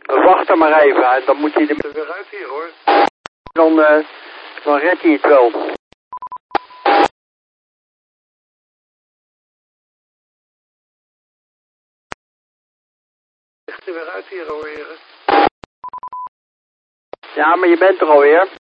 Wacht er maar even, hè. Dan moet hij er weer uit hier hoor. Dan redt hij het wel. Ligt er weer uit hier alweer. Ja, maar je bent er alweer.